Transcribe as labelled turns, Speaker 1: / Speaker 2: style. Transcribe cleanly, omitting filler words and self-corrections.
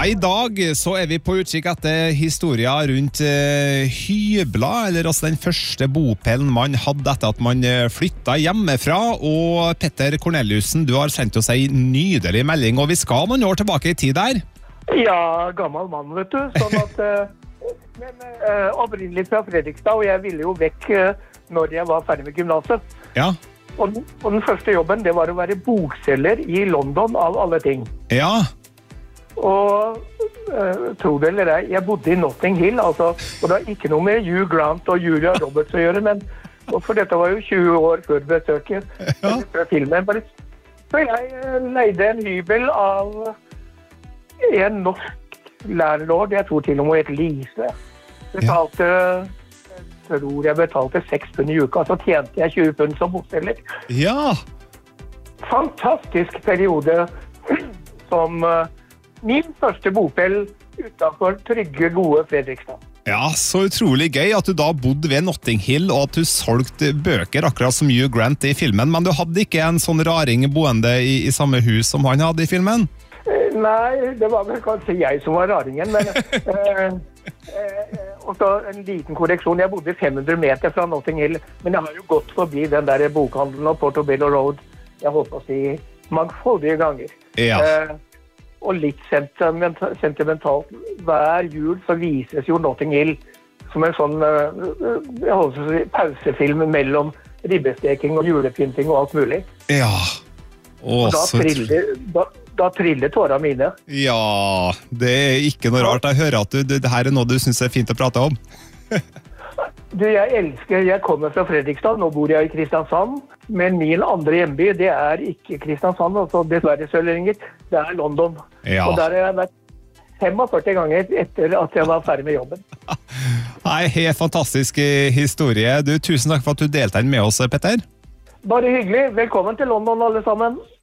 Speaker 1: I dag så vi på utkikk etter historier rundt hybler, eller altså den første bopelen man hadde etter at man flyttet hjemmefra. Og Petter Corneliussen, du har sendt oss en nydelig melding, og vi skal noen år tilbake i tid der.
Speaker 2: Ja, gammel mann, vet du. Sånn at, men opprinnelig fra Fredrikstad, og jeg ville jo vekk når jeg var ferdig med gymnaset.
Speaker 1: Ja.
Speaker 2: Og den første jobben, det var å være bokselger i London av alle ting.
Speaker 1: Ja.
Speaker 2: Og tro det eller ei, jeg bodde i Notting Hill, altså, og det har ikke noe med Hugh Grant og Julia Roberts å gjøre, men for dette var jo 20 år før besøket, før filmen. Så jeg leide en hybel av en norsk lærerlord, jeg tror til og med et Lise. Jeg betalte 6 pund i uka, så tjente jeg 20 pund som bokselger.
Speaker 1: Ja.
Speaker 2: Fantastisk periode som min første bopel utenfor trygge, gode Fredrikstad.
Speaker 1: Ja, så utrolig gøy at du da bodde ved Notting Hill, og at du solgte bøker akkurat som Hugh Grant i filmen, men du hadde ikke en sånn raring boende i samme hus som han hadde i filmen?
Speaker 2: Nei, det var vel kanskje jeg som var raringen, men og så en liten korreksjon. Jeg bodde 500 meter fra Notting Hill, men jeg har jo gått forbi den der bokhandelen og Portobello Road, jeg holdt på å si, mangfoldige ganger.
Speaker 1: Ja.
Speaker 2: Og litt sentimentalt. Hver jul så vises jo Notting Hill som en sånn jeg holdt på å si, pausefilm mellom ribbesteking og julepynting og alt mulig.
Speaker 1: Ja.
Speaker 2: Og da triller tårene mine.
Speaker 1: Ja, det ikke noe rart. Jeg hører at det her noe du synes fint å prate om.
Speaker 2: Du, jeg kommer fra Fredrikstad, nå bor jeg i Kristiansand, men min andre hjemby, det ikke Kristiansand, altså dessverre Søleringer, det London.
Speaker 1: Ja.
Speaker 2: Og der har jeg vært 45 ganger etter at jeg var ferdig med jobben.
Speaker 1: Nei, helt fantastisk historie. Du, tusen takk for at du delte den med oss, Petter.
Speaker 2: Bare hyggelig. Velkommen til London, alle sammen.